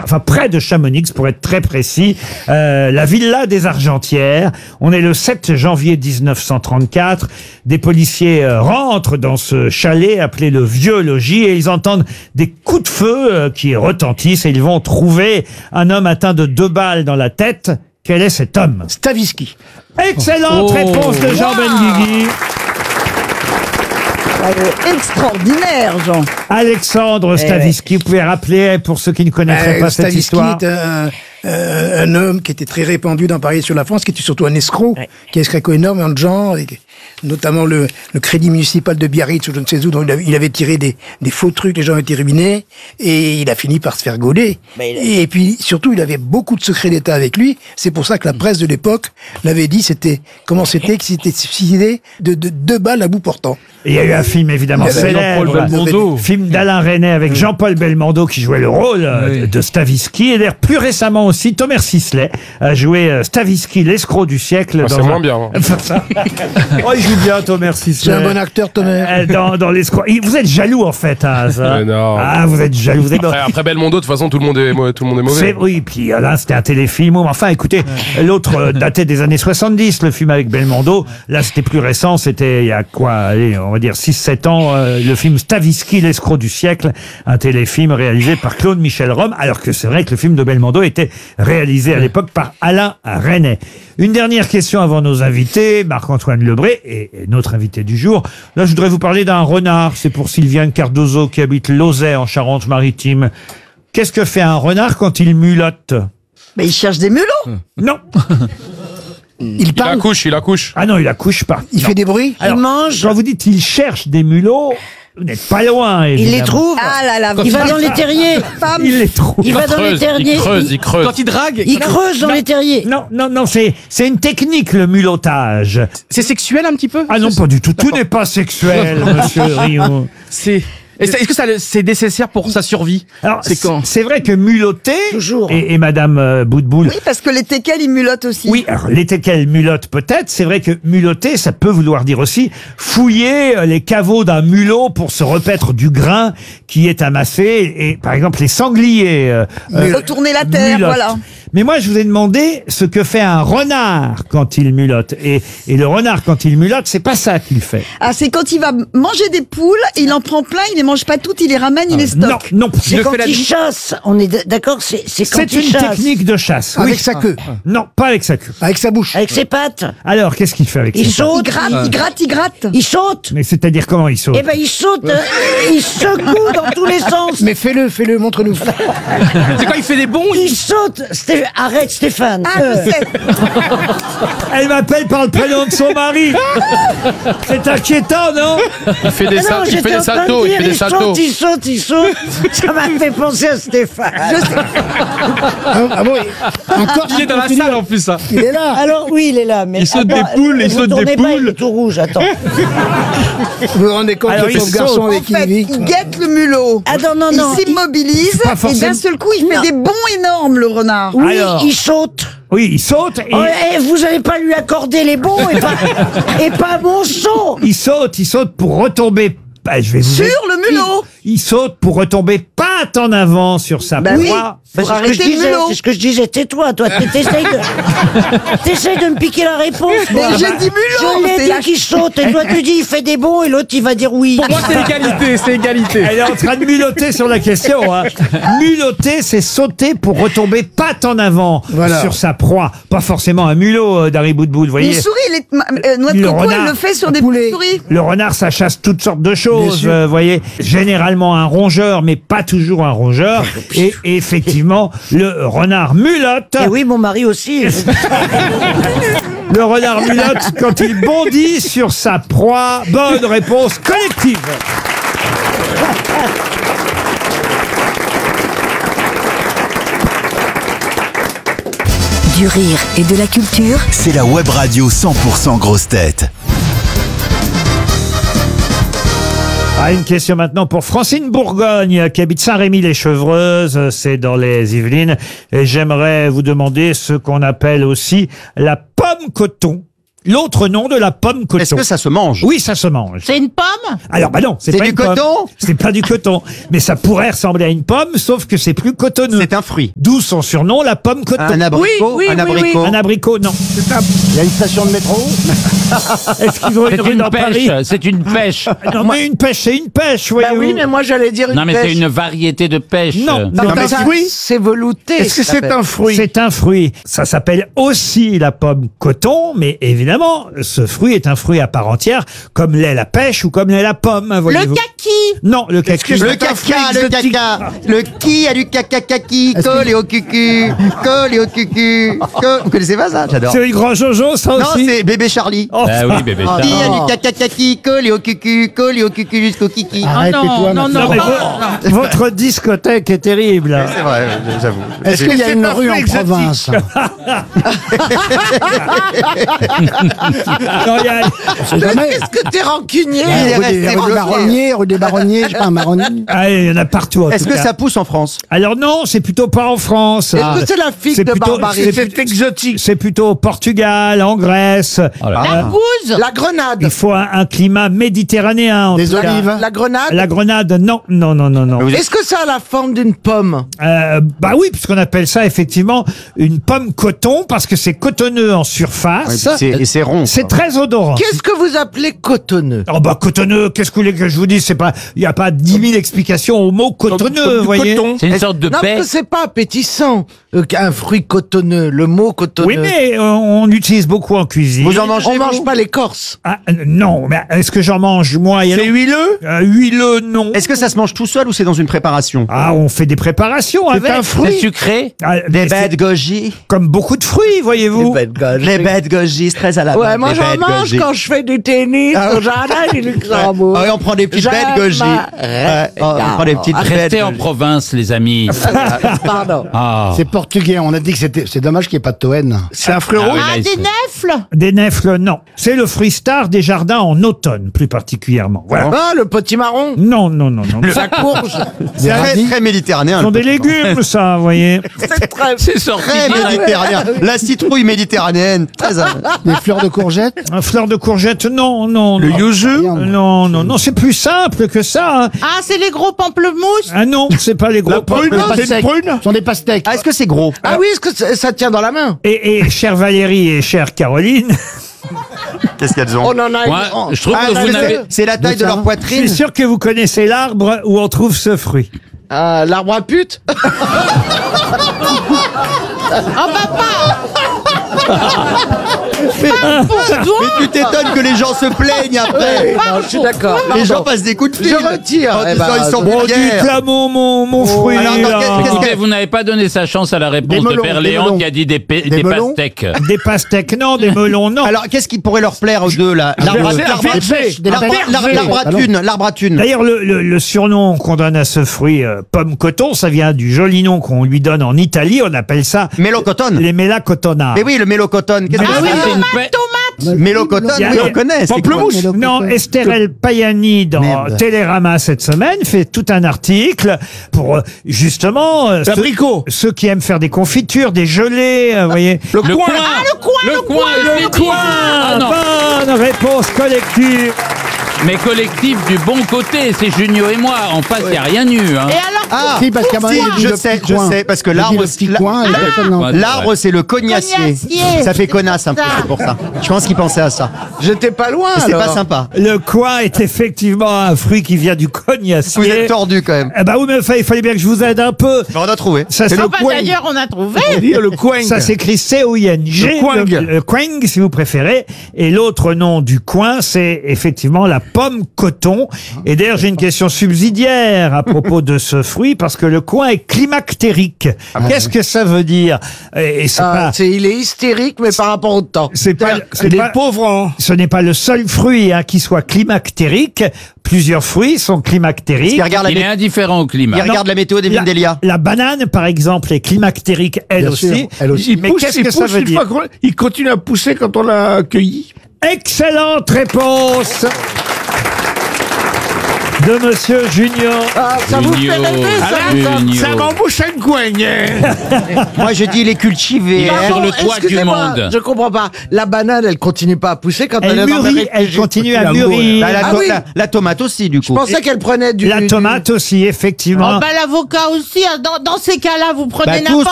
enfin près de Chamonix pour être très précis, la villa des Argentières. On est le 7 janvier 1934. Des policiers rentrent dans ce chalet appelé le Vieux Logis et ils entendent des coups de feu qui retentissent et ils vont trouver un homme atteint de 2 balles dans la tête. Quel est cet homme? Stavisky. Excellente réponse de Jean Benguigui. Extraordinaire, Jean. Alexandre Stavisky, vous pouvez rappeler pour ceux qui ne connaîtraient pas cette histoire. Stavisky est un homme qui était très répandu dans Paris et sur la France, qui était surtout un escroc, qui a escroqué énormément de gens, et notamment le crédit municipal de Biarritz ou je ne sais où, dont il avait tiré des faux trucs, les gens étaient ruinés, et il a fini par se faire gauler. Et puis surtout, il avait beaucoup de secrets d'État avec lui. C'est pour ça que la presse de l'époque l'avait dit, qu'il s'était suicidé de 2 balles à bout portant. Et il y a eu un film évidemment célèbre, film d'Alain Resnais avec Jean-Paul Belmondo qui jouait le rôle de Stavisky. Et d'ailleurs plus récemment aussi, Thomas Sisley a joué Stavisky, l'escroc du siècle. C'est moins bien. Hein. Oh, il joue bien Thomas Sisley. C'est un bon acteur, Thomas. Dans l'escroc. Vous êtes jaloux en fait, hein, ça. Non. Ah, vous êtes jaloux. Vous êtes après Belmondo, de toute façon, tout le monde est mauvais. Oui, puis là, c'était un téléfilm. Enfin, écoutez, l'autre datait des années 70, le film avec Belmondo. Là, c'était plus récent. C'était il y a quoi, allez, on va dire 6-7 ans, le film Stavisky, l'escroc du siècle, un téléfilm réalisé par Claude Michel Rome, alors que c'est vrai que le film de Belmondo était réalisé à l'époque par Alain Resnais. Une dernière question avant nos invités, Marc-Antoine Lebré et notre invité du jour. Là, je voudrais vous parler d'un renard. C'est pour Sylviane Cardozo qui habite Lauzet en Charente-Maritime. Qu'est-ce que fait un renard quand il mulotte? Mais il cherche des mulots. Non. Il accouche. Ah non, il accouche pas. Il fait des bruits. Alors, il mange. Quand vous dites il cherche des mulots, vous n'êtes pas loin, évidemment. Il les trouve. Ah là là. Il va dans les terriers. Il les trouve. Il va dans les terriers. Il creuse. Quand il drague, Il creuse dans les terriers. Non, c'est une technique, le mulottage. c'est sexuel un petit peu. Ah non, pas du tout. Tout n'est pas sexuel, monsieur Rio. Est-ce que c'est nécessaire pour sa survie? Alors, C'est quand? c'est vrai que mulotter, Toujours. et madame Boutboul, Oui, parce que les teckels, ils mulottent aussi. oui, alors les teckels mulottent peut-être, c'est vrai que mulotter, ça peut vouloir dire aussi fouiller les caveaux d'un mulot pour se repaître du grain qui est amassé, et par exemple les sangliers Retourner la terre, mulottent. voilà. Mais moi, je vous ai demandé ce que fait un renard quand il mulotte. Et le renard, quand il mulotte, c'est pas ça qu'il fait. Ah, c'est quand il va manger des poules, il en prend plein, il les mange pas toutes, il les ramène, il les stocke. Non. C'est quand il chasse. On est d'accord, c'est quand C'est il une chasse. technique de chasse. Oui. Avec sa queue. Non, pas avec sa queue. Avec sa bouche. Avec ses pattes. Alors, qu'est-ce qu'il fait avec Il ses pattes? saute. Il gratte. Il saute. Mais c'est-à-dire comment il saute? Eh ben, il saute. Il secoue dans tous les sens. Mais fais-le, montre-nous. C'est quand il fait des bonds. Il saute. Arrête, Stéphane. Ah, je sais. Elle m'appelle par le prénom de son mari. C'est inquiétant, non? Il fait des saltos. Il saute. Ça m'a fait penser à Stéphane. Ah bon, encore. Il est dans la salle en plus, ça. Il est là. Alors oui, il est là. Mais Il saute des poules, il saute des poules. Il est tout rouge, attends. Vous vous rendez compte, Alors, le il pauvre garçon saute. avec qui il vit. Il guette le mulot. Ah non. Il s'immobilise Pas et forcément. d'un seul coup, il fait Non. des bonds énormes, le renard. Oui, Alors. il saute. Oui, il saute et Vous n'allez pas lui accorder les bons et pas mon saut. il saute pour retomber. Bah, je vais vous Sur aider. le mulot. Il saute pour retomber patte en avant sur sa Bah oui. proie. Pour arrêter le mulot. C'est ce que je disais. Tais-toi, toi. T'essayes de me piquer la réponse. Mais moi. j'ai dit mulot. Je l'ai c'est la- dit qu'il saute. Et toi, tu dis il fait des bons et l'autre, il va dire oui. Pour moi, c'est égalité. Elle est en train de mulotter sur la question. Hein. Mulotter, c'est sauter pour retomber patte en avant Voilà. sur sa proie. Pas forcément un mulot, Dari Boudboul, vous voyez. Une souris, noix de Le coco, renard. elle le fait sur des poulet. souris. Le renard, ça chasse toutes sortes de Bien choses, sûr. vous voyez. Généralement un rongeur, mais pas toujours un rongeur. Et effectivement, le renard mulotte. Et oui, mon mari aussi. Le renard mulotte quand il bondit sur sa proie. Bonne réponse collective. Du rire et de la culture. C'est la web radio 100% grosse tête. Ah, une question maintenant pour Francine Bourgogne qui habite Saint-Rémy-les-Chevreuses, c'est dans les Yvelines. Et j'aimerais vous demander ce qu'on appelle aussi la pomme coton. l'autre nom de la pomme coton. Est-ce que ça se mange? Oui, ça se mange. C'est une pomme? Alors, bah non, c'est C'est pas du une pomme. coton? C'est pas du coton. Mais ça pourrait ressembler à une pomme, sauf que c'est plus cotonneux. C'est un fruit. D'où son surnom, la pomme coton. Un abricot? Oui, un oui, abricot? Un abricot, non. Il y a une station de métro. Est-ce qu'ils ont une rue dans Paris? C'est une pêche. Non, mais une pêche, c'est une pêche, Bah voyez-vous. oui, mais moi j'allais dire une Non, mais pêche. c'est une variété de pêche. Non, C'est un Ça, fruit. c'est velouté. Est-ce que ça c'est s'appelle. un fruit? C'est un fruit. Ça s'appelle aussi la pomme coton, mais évidemment, ce fruit est un fruit à part entière, comme l'est la pêche ou comme l'est la pomme, Le voyez-vous. kaki. Non, le kaki. que Le c'est un fruit caca, le exotique. caca. Le qui a du caca kaki, collé au cucu, collé au cucu. Vous connaissez pas ça? J'adore. C'est le grand Jojo, ça Non, aussi. c'est bébé Charlie. Oh. Ah oui, bébé. Qui a du caca kaki, collé au cucu jusqu'au kiki. Arrête, tais-toi, non, maintenant. Non, mais votre discothèque est terrible. C'est vrai, j'avoue. Est-ce qu'il y a une rue en province? Non, il y a- C'est jamais. Qu'est-ce que t'es rancunier? Il est Rue resté des bloqué. Baronniers, rue des Baronniers, je sais pas, un marronnier. Ah, il y en a partout, en Est-ce tout que cas. ça pousse en France? Alors non, c'est plutôt pas en France. Est-ce que c'est la figue de Barbarie? C'est exotique. C'est plutôt au Portugal, en Grèce. Oh là là. L'argouze. La grenade. Il faut un climat méditerranéen. en Des tout cas. olives. La grenade. La grenade, non, non, non, non, non. Est-ce que ça a la forme d'une pomme? Bah oui, puisqu'on appelle ça effectivement une pomme coton parce que c'est cotonneux en surface. Et c'est rond. C'est très odorant. Qu'est-ce que vous appelez cotonneux? Oh bah cotonneux, qu'est-ce que vous voulez que je vous dise? C'est pas, il y a pas 10 000 explications au mot cotonneux, vous voyez. C'est une sorte de Non, paix. parce que c'est pas appétissant qu'un fruit cotonneux. Le mot cotonneux. Oui, mais on utilise beaucoup en cuisine. Vous en mangez? On mange pas l'écorce. Ah, non, mais est-ce que j'en mange moi? C'est huileux? Huileux, non. Est-ce que ça se mange tout seul ou c'est dans une préparation? Ah, on fait des préparations avec. un fruit. C'est sucré. Ah, Des mais c'est bêtes goji. comme beaucoup de fruits, voyez-vous. Les bêtes goji, c'est très à la Ouais, mode, moi les j'en bêtes mange goji. quand je fais du tennis au jardin du Luxembourg. Ah oui, on prend des petites bêtes goji. Ouais, on prend des petites bêtes. Restez en province, les amis. Pardon. Ah. C'est portugais, on a dit que c'est dommage qu'il n'y ait pas de Toen. C'est un fruit Ah oui, rouge. là, il- nèfles. Des nèfles, non. C'est le fruit star des jardins en automne, plus particulièrement. Voilà. Ah, le petit marron. Non, non, non, non. La courge. C'est très, très méditerranéen. Ce sont le des petit légumes, ça, vous voyez. C'est très... C'est sorti. Très méditerranéen. La citrouille méditerranéenne. Très à... Des fleurs de courgettes. Un fleur de courgette, non, non. Le non. yuzu. Non, non, non, c'est plus simple que ça. hein. Ah, c'est les gros pamplemousses. Ah non, c'est pas les gros pommes. C'est une prune. Ce sont des pastèques. Ah, est-ce que c'est gros? Ah oui, est-ce que ça tient dans la main? Et chère Valérie et chère Caroline, Qu'est-ce qu'elles ont? On en a Moi, une. je trouve Ah, que vous c'est- n'avez. c'est la taille de leur je poitrine. suis sûr que vous connaissez l'arbre où on trouve ce fruit. L'arbre à pute. Mais tu t'étonnes que les gens se plaignent après. Non, je suis d'accord. Les gens passent des coups de fil. Je retire. En Eh disant, ben, ils sont Bon, vulgaires. dites là mon fruit. Alors, attends, là. qu'est-ce Écoutez, vous n'avez pas donné sa chance à la réponse Des melons, de Père des Léon melons. qui a dit des melons pastèques. Des pastèques, non, des melons, non. Alors, qu'est-ce qui pourrait leur plaire aux deux, là? L'arbre à thune. D'ailleurs, le surnom qu'on donne à ce fruit, pomme coton, ça vient du joli nom qu'on lui donne en Italie. On appelle ça Mélocotone. les mélacotona. Mais oui, le mélocotone. Qu'est-ce que Ah oui, c'est? c'est une paix. Mélocotone, Il y a- oui, on connaît. c'est quoi? Non, Esther Payani dans Merde. Télérama cette semaine fait tout un article pour justement ceux qui aiment faire des confitures, des gelées, vous voyez. Le coin. Le coin. Ah non. Bonne réponse collective. Mais collectif du bon côté, c'est Junio et moi. En face, il n'y a rien eu. Hein. Et alors, Ah, Si, parce qu'à un moment, si, il dit je le sais, petit coin. parce que Il dit l'arbre, le petit coin et personne n'en- Ouais. l'arbre, c'est le cognacier. Cognacier, Ça fait c'est connasse un peu, ça. c'est pour ça. Je pense qu'il pensait à ça. j'étais pas loin. C'est alors. pas sympa. Le coin est effectivement un fruit qui vient du cognacier. Vous êtes tordu quand même. Eh ben oui, mais enfin, il fallait bien que je vous aide un peu. Mais on a trouvé. Ça, c'est Ah bah, d'ailleurs, on a trouvé. Ça s'écrit C-O-I-N-G. Le quang, si vous préférez. Et l'autre nom du coin, c'est effectivement la pomme coton. Et d'ailleurs, j'ai une question subsidiaire à propos de ce fruit, parce que le coin est climactérique. Qu'est-ce que ça veut dire? Et c'est pas... Il est hystérique, mais par rapport au temps. C'est pas, pauvres. ce n'est pas le seul fruit qui soit climactérique. Plusieurs fruits sont climactériques. Il regarde Il est indifférent au climat. Il regarde la météo des Vindelia. La banane, par exemple, est climactérique elle Bien aussi. sûr, elle aussi. Mais qu'est-ce que ça veut dire? Il continue à pousser quand on l'a accueilli. Excellente réponse de Monsieur Junior. Ah, ça vous fait rêver, ça, Ça m'embouche une coigne. Moi, je dis, il est cultivé. Il est sur le toit du excusez-moi, monde. Je comprends pas. La banane, elle continue pas à pousser quand elle Elle est dans mûrit, elle continue à mûrir. Bah, Ah oui. la tomate aussi, du Je coup. pensais qu'elle prenait du... La tomate aussi, effectivement. Oh, bah, l'avocat aussi, hein. Dans ces cas-là, vous prenez Bah, tous, n'importe